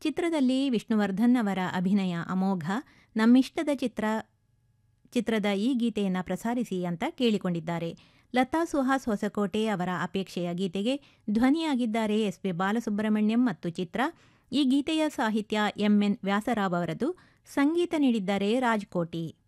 ಚಿತ್ರದಲ್ಲಿ ವಿಷ್ಣುವರ್ಧನ್ ಅವರ ಅಭಿನಯ ಅಮೋಘ. ನಮ್ಮಿಷ್ಟದ ಚಿತ್ರದ ಈ ಗೀತೆಯನ್ನು ಪ್ರಸಾರಿಸಿ ಅಂತ ಕೇಳಿಕೊಂಡಿದ್ದಾರೆ. ಲತಾ ಸುಹಾಸ್ ಹೊಸಕೋಟೆ ಅವರ ಅಪೇಕ್ಷೆಯ ಗೀತೆಗೆ ಧ್ವನಿಯಾಗಿದ್ದಾರೆ ಎಸ್.ಪಿ. ಬಾಲಸುಬ್ರಹ್ಮಣ್ಯಂ ಮತ್ತು ಚಿತ್ರ. ಈ ಗೀತೆಯ ಸಾಹಿತ್ಯ ಎಂ.ಎನ್. ವ್ಯಾಸರಾವ್ ಅವರದು. ಸಂಗೀತ ನೀಡಿದ್ದಾರೆ ರಾಜ್‌ಕೋಟಿ.